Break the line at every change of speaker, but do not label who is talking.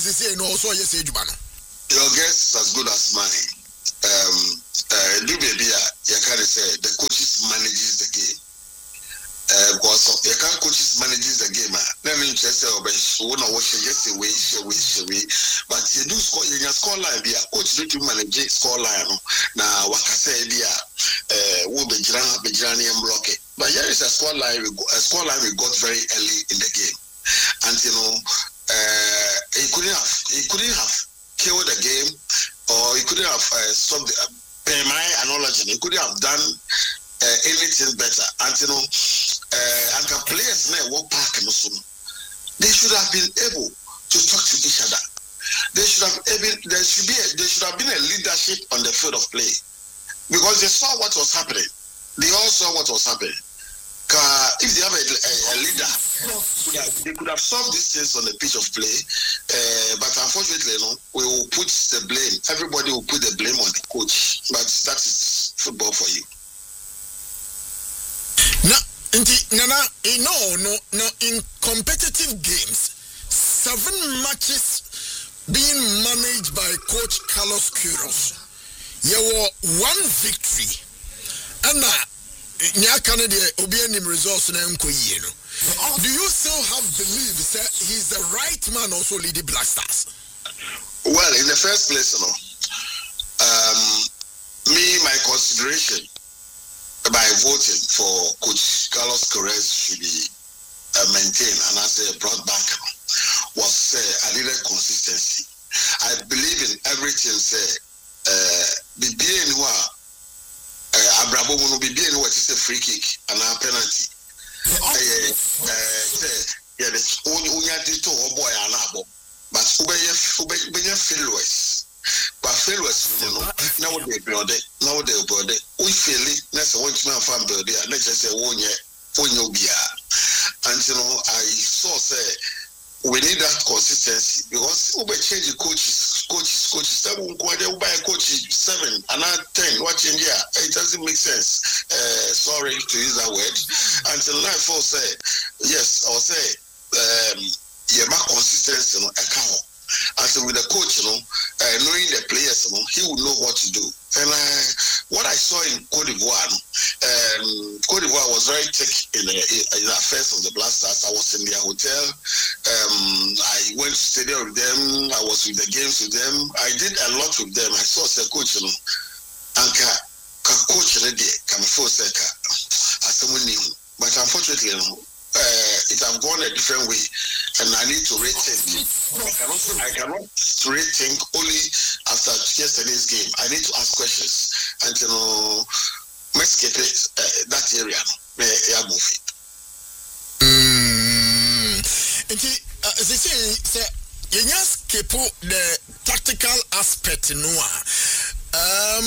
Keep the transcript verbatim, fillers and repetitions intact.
is saying also yes ejuma.
Your guess is as good as mine. Um uh do baby you can say the coaches manages the game. Uh, because you can't coaches manages the game. Let me just say, oh, but one of what you just say, wait, wait, wait. But you do score, you just score line. Be a coach do to manage score line. Now, what I say, be a uh, will be Jiran, be Jirani and block it. But here is a score line. We go, a score line we got very early in the game, and you know, uh, he couldn't have, he couldn't have killed the game, or he couldn't have uh, stopped. The, uh, per my analogy, he couldn't have done. Uh, anything better. And you know, uh, and the players now walk back and so they should have been able to talk to each other. They should have able. There should be. A, there should have been a leadership on the field of play because they saw what was happening. They all saw what was happening. Uh, if they have a, a, a leader, yeah, they could have solved these things on the pitch of play. Uh, but unfortunately, you know, we will put the blame. Everybody will put the blame on the coach. But that is football for you.
No, Nana, no, no, no. In competitive games, seven matches being managed by Coach Carlos Queiroz, there were one victory, and now, Nya Canada Obianim results na Nkoyeno. Do you still have belief that he's the right man also lead the Black Stars?
Well, in the first place, you know, um, me, my consideration by voting for Coach Carlos Queiroz should be uh, maintained and I say brought back was uh, I needed consistency. I believe in everything. Say, be being who are Abrabo will be being what is a free kick and a penalty. Yeah, the only to oh boy and abo, but Ubaya failures. But failures, you know, now they build it, now they build it. We feel it, that's one man from build it, let's just say one year, one year. And you know, I saw say we need that consistency because we change the coaches, coaches, coaches. That won't go there. We buy a coach seven and not ten. Watching here, it doesn't make sense. Uh, sorry to use that word. Until I first say yes, or say um, yeah, my consistency, you know, account. And so with the coach, you know, uh, knowing the players, you know, he would know what to do. And uh, what I saw in Cote d'Ivoire, um, Cote d'Ivoire was very thick in the, in the affairs of the Black Stars. I was in their hotel. Um, I went to stadium with them. I was with the games with them. I did a lot with them. I saw the coach, you know, and ka coach in the day, can force a as someone new. But unfortunately, you know, uh, it have gone a different way, and I need to rethink. I cannot, I cannot rethink only after yesterday's game. I need to ask questions, and you know, let's keep it uh, that area. May I move it?
Hmm. As they say, say you just keep the tactical aspect no. Um.